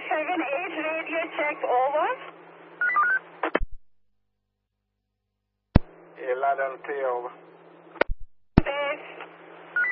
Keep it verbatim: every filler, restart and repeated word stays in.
seven eight radio check, over. eleven T, over. Base.